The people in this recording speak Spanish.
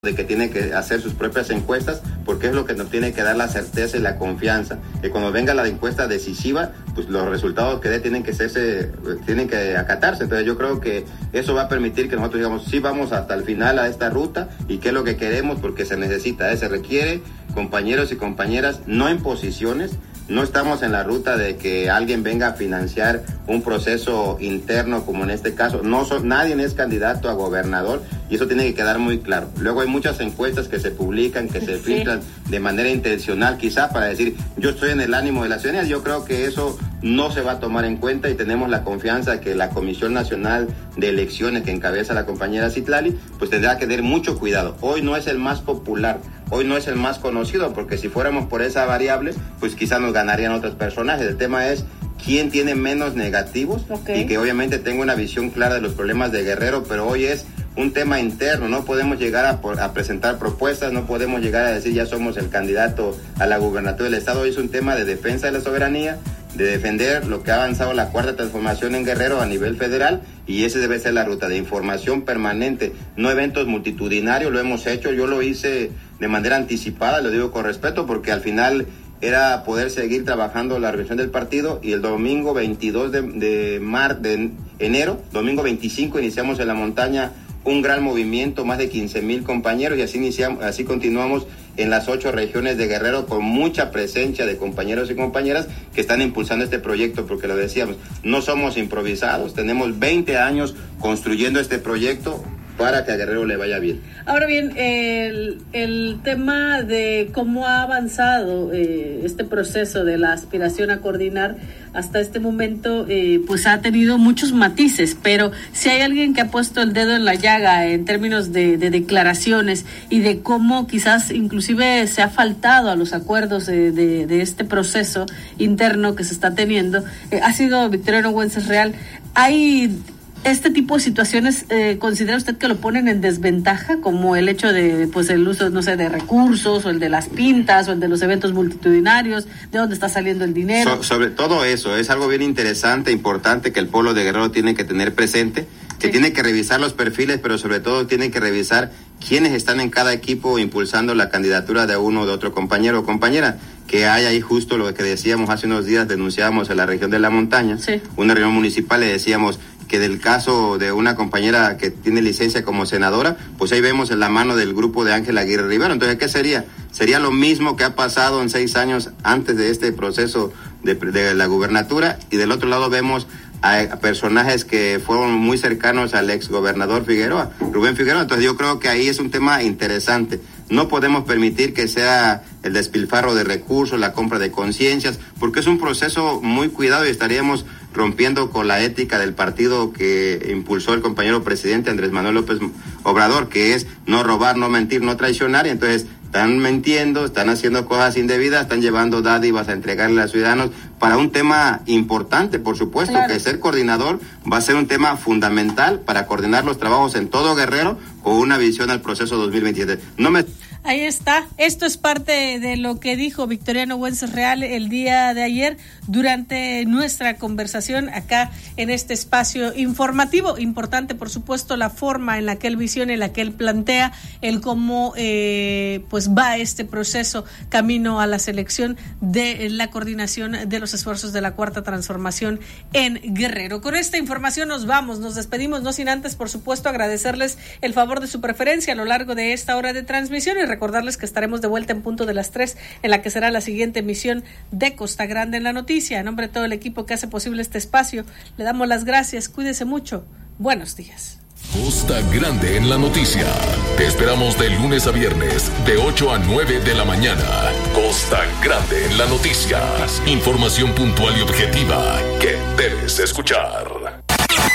de que tiene que hacer sus propias encuestas, porque es lo que nos tiene que dar la certeza y la confianza, que cuando venga la encuesta decisiva, pues los resultados que dé tienen que acatarse. Entonces yo creo que eso va a permitir que nosotros digamos, sí vamos hasta el final a esta ruta, y qué es lo que queremos, porque se necesita, se requiere compañeros y compañeras, no en posiciones. No estamos en la ruta de que alguien venga a financiar un proceso interno, como en este caso. Nadie es candidato a gobernador, y eso tiene que quedar muy claro. Luego hay muchas encuestas que se publican, que se filtran de manera intencional, quizá para decir, yo estoy en el ánimo de la ciudadanía. Yo creo que eso no se va a tomar en cuenta, y tenemos la confianza que la Comisión Nacional de Elecciones, que encabeza la compañera Citlali, pues tendrá que tener mucho cuidado. Hoy no es el más popular, hoy no es el más conocido, porque si fuéramos por esa variable, pues quizá nos ganarían otros personajes. El tema es quién tiene menos negativos, y que obviamente tenga una visión clara de los problemas de Guerrero, pero hoy es un tema interno. No podemos llegar a presentar propuestas, no podemos llegar a decir ya somos el candidato a la gubernatura del estado. Hoy es un tema de defensa de la soberanía, de defender lo que ha avanzado la Cuarta Transformación en Guerrero a nivel federal, y ese debe ser la ruta de información permanente, no eventos multitudinarios. Lo hemos hecho, yo lo hice de manera anticipada, lo digo con respeto, porque al final era poder seguir trabajando la organización del partido, y el domingo 22 de enero, domingo 25, iniciamos en la montaña un gran movimiento, más de 15,000 compañeros, y así continuamos en las 8 regiones de Guerrero, con mucha presencia de compañeros y compañeras que están impulsando este proyecto, porque lo decíamos, no somos improvisados, tenemos 20 años construyendo este proyecto para que a Guerrero le vaya bien. Ahora bien, el tema de cómo ha avanzado este proceso de la aspiración a coordinar hasta este momento, pues ha tenido muchos matices, pero si hay alguien que ha puesto el dedo en la llaga en términos de declaraciones y de cómo quizás inclusive se ha faltado a los acuerdos de este proceso interno que se está teniendo, ha sido Victoriano Güemes Real. ¿Hay este tipo de situaciones, considera usted que lo ponen en desventaja, como el hecho de, pues, el uso, no sé, de recursos, o el de las pintas, o el de los eventos multitudinarios, de dónde está saliendo el dinero? Sobre todo eso, es algo bien interesante, importante, que el pueblo de Guerrero tiene que tener presente, que tiene que revisar los perfiles, pero sobre todo tiene que revisar quiénes están en cada equipo impulsando la candidatura de uno o de otro compañero o compañera, que hay ahí justo lo que decíamos hace unos días, denunciábamos en la región de la montaña, una reunión municipal, le decíamos que del caso de una compañera que tiene licencia como senadora, pues ahí vemos en la mano del grupo de Ángela Aguirre Rivero. Entonces, ¿qué sería? Sería lo mismo que ha pasado en 6 años antes de este proceso de la gubernatura, y del otro lado vemos a personajes que fueron muy cercanos al exgobernador Figueroa, Rubén Figueroa. Entonces yo creo que ahí es un tema interesante. No podemos permitir que sea el despilfarro de recursos, la compra de conciencias, porque es un proceso muy cuidado, y estaríamos rompiendo con la ética del partido que impulsó el compañero presidente Andrés Manuel López Obrador, que es no robar, no mentir, no traicionar. Y entonces están mintiendo, están haciendo cosas indebidas, están llevando dádivas a entregarle a los ciudadanos para un tema importante, por supuesto, que ser coordinador va a ser un tema fundamental para coordinar los trabajos en todo Guerrero con una visión al proceso 2027. Ahí está, esto es parte de lo que dijo Victoriano Güemes Real el día de ayer durante nuestra conversación acá en este espacio informativo. Importante, por supuesto, la forma en la que él visiona, en la que él plantea el cómo pues va este proceso camino a la selección de la coordinación de los esfuerzos de la Cuarta Transformación en Guerrero. Con esta información nos vamos, nos despedimos, no sin antes, por supuesto, agradecerles el favor de su preferencia a lo largo de esta hora de transmisión, y recordarles que estaremos de vuelta en punto de las 3, en la que será la siguiente emisión de Costa Grande en la Noticia. En nombre de todo el equipo que hace posible este espacio, le damos las gracias, cuídese mucho, buenos días. Costa Grande en la Noticia. Te esperamos de lunes a viernes, de 8 a 9 de la mañana. Costa Grande en la Noticia. Información puntual y objetiva que debes escuchar.